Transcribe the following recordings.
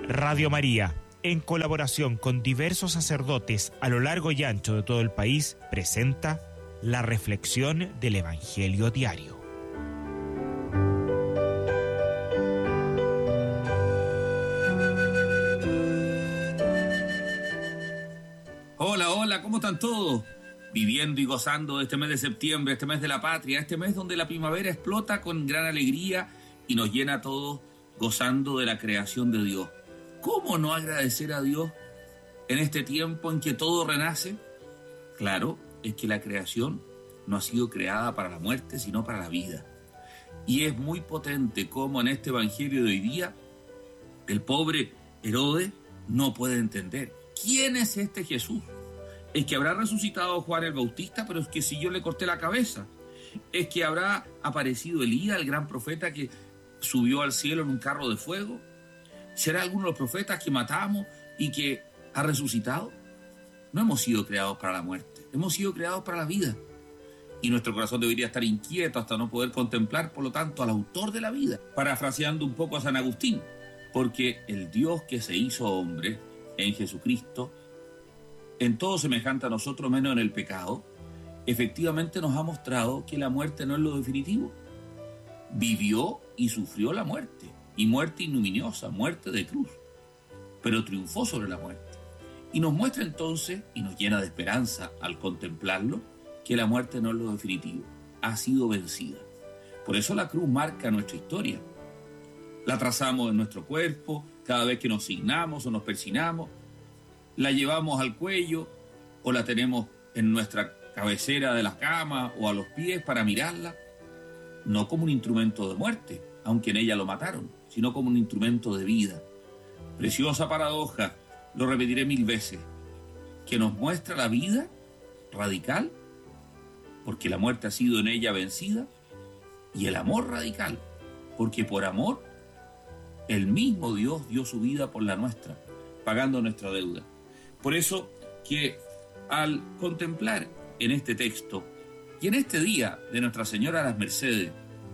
Radio María, en colaboración con diversos sacerdotes a lo largo y ancho de todo el país, presenta la reflexión del Evangelio diario. Hola, ¿cómo están todos? Viviendo y gozando de este mes de septiembre, este mes de la patria, este mes donde la primavera explota con gran alegría y nos llena a todos gozando de la creación de Dios. ¿Cómo no agradecer a Dios en este tiempo en que todo renace? Claro, es que la creación no ha sido creada para la muerte, sino para la vida. Y es muy potente cómo en este evangelio de hoy día el pobre Herodes no puede entender. ¿Quién es este Jesús? Es que habrá resucitado Juan el Bautista, pero es que si yo le corté la cabeza. Es que habrá aparecido Elías, el gran profeta que subió al cielo en un carro de fuego. ¿Será alguno de los profetas que matamos y que ha resucitado? No hemos sido creados para la muerte, hemos sido creados para la vida. Y nuestro corazón debería estar inquieto hasta no poder contemplar, por lo tanto, al autor de la vida. Parafraseando un poco a San Agustín, porque el Dios que se hizo hombre en Jesucristo, en todo semejante a nosotros menos en el pecado, efectivamente nos ha mostrado que la muerte no es lo definitivo. Vivió y sufrió la muerte, y muerte ignominiosa, muerte de cruz, pero triunfó sobre la muerte. Y nos muestra entonces, y nos llena de esperanza al contemplarlo, que la muerte no es lo definitivo, ha sido vencida. Por eso la cruz marca nuestra historia. La trazamos en nuestro cuerpo, cada vez que nos signamos o nos persignamos, la llevamos al cuello o la tenemos en nuestra cabecera de la cama o a los pies para mirarla, no como un instrumento de muerte, aunque en ella lo mataron, sino como un instrumento de vida. Preciosa paradoja, lo repetiré 1000 veces, que nos muestra la vida radical, porque la muerte ha sido en ella vencida, y el amor radical, porque por amor el mismo Dios dio su vida por la nuestra, pagando nuestra deuda. Por eso que al contemplar en este texto y en este día de Nuestra Señora las Mercedes,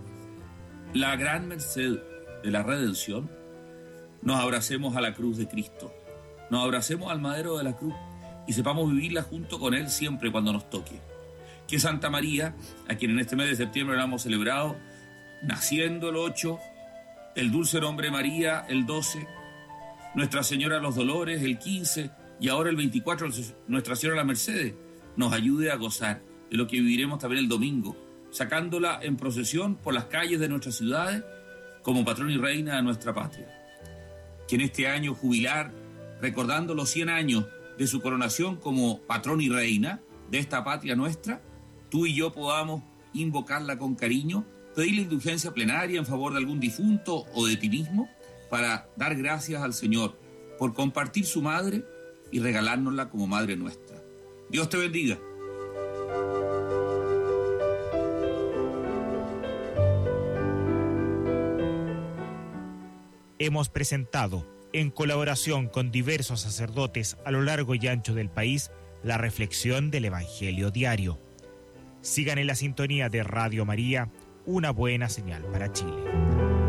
la gran merced de la redención, nos abracemos a la cruz de Cristo, nos abracemos al madero de la cruz y sepamos vivirla junto con Él siempre cuando nos toque. Que Santa María, a quien en este mes de septiembre la hemos celebrado, naciendo el 8, el dulce nombre María el 12, Nuestra Señora de los Dolores el 15 y ahora el 24 Nuestra Señora de las Mercedes, nos ayude a gozar de lo que viviremos también el domingo, sacándola en procesión por las calles de nuestras ciudades como patrón y reina de nuestra patria. Que en este año jubilar, recordando los 100 años de su coronación como patrón y reina de esta patria nuestra, tú y yo podamos invocarla con cariño, pedirle indulgencia plenaria en favor de algún difunto o de ti mismo, para dar gracias al Señor por compartir su madre y regalárnosla como madre nuestra. Dios te bendiga. Hemos presentado, en colaboración con diversos sacerdotes a lo largo y ancho del país, la reflexión del Evangelio diario. Sigan en la sintonía de Radio María, una buena señal para Chile.